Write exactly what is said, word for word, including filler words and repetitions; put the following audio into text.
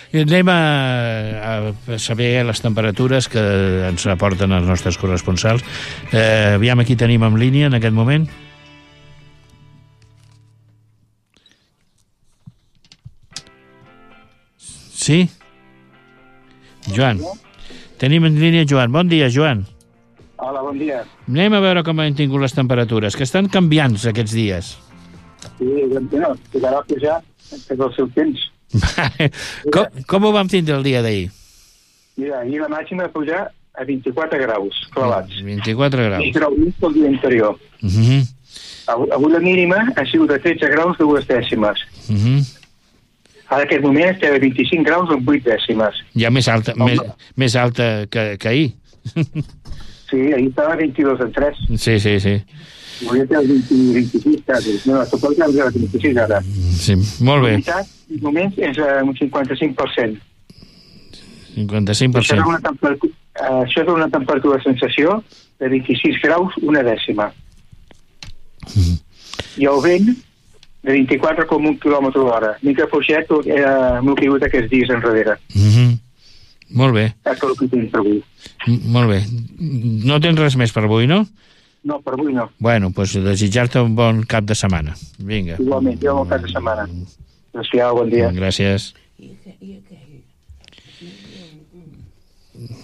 Anem a, a saber les temperatures que ens aporten els nostres corresponsals. Eh, aviam, aquí tenim en línia en aquest moment. Sí? Joan. Tenim en línia Joan. Bon dia, Joan. Hola, bon dia. Anem a veure com han tingut les temperatures, que estan canviants aquests dies. Sí, doncs no, tocarà pujar des del seu temps. com, com ho vam tindre el dia d'ahir? Mira, ahir la màxima va pujar a vint-i-quatre graus clavats. vint-i-quatre graus. I grau més que el dia anterior. Uh -huh. Avui, avui la mínima ha sigut de tretze graus de dues dècimes. Uh -huh. Ara, en aquest moment, estem a vint-i-cinc graus amb vuit dècimes. Ja més alta, més, més alta que, que ahir. Sí, ahir estava a vint-i-dos en tres. Sí, sí, sí. Avui té el vint, vint-i-sis casos. No, suposo que és el vint-i-sis ara. Sí, molt bé. La humitat, en moments, és un cinquanta-cinc per cent. cinquanta-cinc per cent. Això és una temperatura, uh, això és una temperatura de sensació de vint-i-sis graus, una dècima. Mm. I el vent, de vint-i-quatre coma un quilòmetre l'hora. Mica fluixet, eh, m'ho caigut aquests dies enrere. Mm -hmm. Molt bé. És el que tinc per avui. M molt bé. No tens res més per avui, no? No, per avui no. Bueno, doncs desitjar-te un bon cap de setmana. Vinga. Igualment, jo un bon cap de setmana. Gràcies, bon dia. Gràcies.